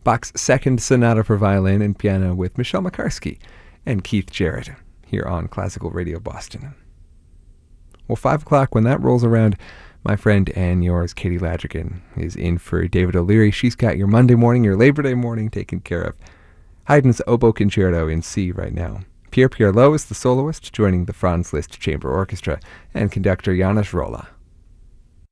Bach's Second Sonata for Violin and Piano with Michelle Makarsky and Keith Jarrett here on Classical Radio Boston. Well, 5 o'clock, when that rolls around, my friend and yours, Katie Ladrigan, is in for David O'Leary. She's got your Monday morning, your Labor Day morning taken care of. Haydn's Oboe Concerto in C right now. Pierre Pierlot is the soloist, joining the Franz Liszt Chamber Orchestra and conductor Janos Rolla.